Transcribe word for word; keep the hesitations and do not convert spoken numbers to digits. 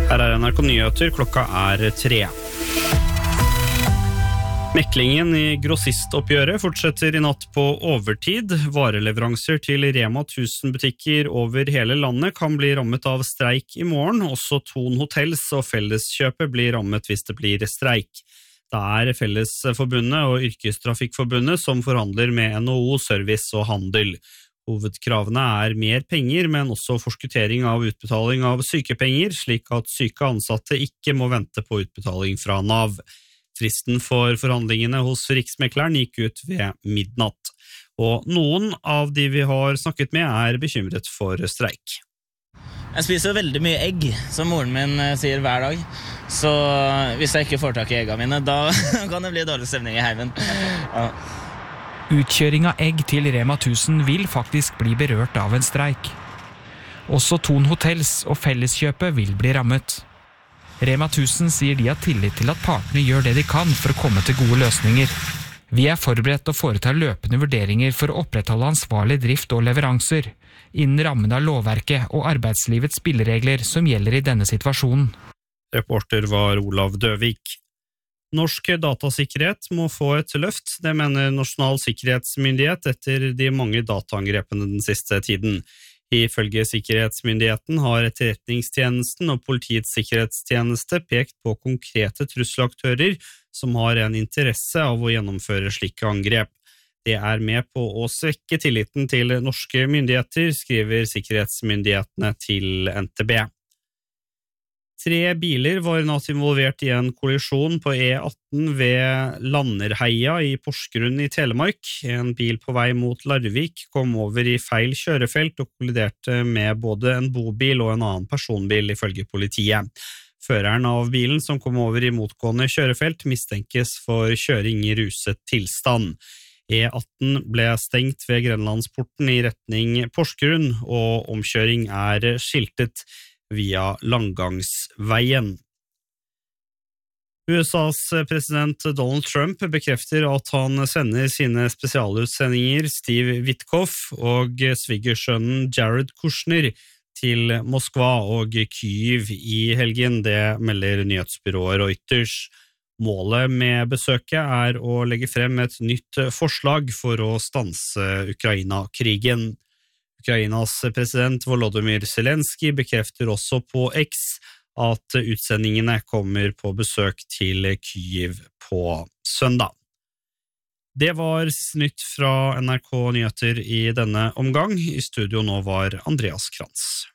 Her er N R K Nyheter, klokka er tre. Meklingen i grossistoppgjøret fortsetter i natt på overtid. Vareleveranser til Rema tusen butikker over hele landet kan bli rammet av streik i morgen. Også Thon Hotels og Felleskjøpet blir rammet hvis det blir streik. Det er Fellesforbundet og Yrkestrafikkforbundet som forhandler med N H O Service og Handel. Hovedkravene er mer penger, men også forskuttering av utbetaling av sykepenger, slik at syke ansatte ikke må vente på utbetaling fra Nav. Fristen for forhandlingene hos Riksmekleren gikk ut ved midnatt, og noen av de vi har snakket med er bekymret for streik. Jeg spiser veldig mye egg, som moren min sier hver dag, så hvis jeg ikke får tak i eggene mine, da kan det bli dårlig stemning i heimen. Ja. Utkjøring av egg til Rema tusen vil faktisk bli berørt av en streik. Også Thon Hotels og Felleskjøpet vil bli rammet. Rema tusen sier de har tillit til at partene gjør det de kan for å komme til gode løsninger. Vi er forberedt å foreta løpende vurderinger for å opprettholde ansvarlig drift og leveranser, innen rammen av lovverket og arbeidslivets spilleregler som gjelder i denne situasjonen. Reporter var Olav Døvik. Norsk datasikkerhet må få et løft, det mener Nasjonal sikkerhetsmyndighet etter de mange dataangrepene den siste tiden. Ifølge Sikkerhetsmyndigheten har Etterretningstjenesten og Politiets sikkerhetstjeneste pekt på konkrete trusselaktører som har en interesse av å gjennomføre slike angrep. Det er med på å svekke tilliten til norske myndigheter, skriver sikkerhetsmyndighetene til N T B. Tre biler var natt involvert i en kollisjon på E atten ved Landerheia i Porsgrunn i Telemark. En bil på vei mot Larvik kom over i feil kjørefelt og kolliderte med både en bobil og en annen personbil, ifølge politiet. Føreren av bilen som kom over i motgående kjørefelt mistenkes for kjøring i ruset tilstand. E atten ble stengt ved Grenlandsporten i retning Porsgrunn, og omkjøring er skiltet via Langgangsveien. U S A's president Donald Trump bekrefter at han sender sine spesialutsendinger Steve Witkoff og svigersønnen Jared Kushner til Moskva og Kyiv i helgen, det melder nyhetsbyrået Reuters. Målet med besøket er å legge frem et nytt forslag for å stanse Ukraina-krigen. Ukrainas president Volodymyr Zelensky bekrefter også på X at utsendingene kommer på besøk til Kyiv på søndag. Det var nytt fra N R K Nyheter i denne omgang. I studio nå var Andreas Krantz.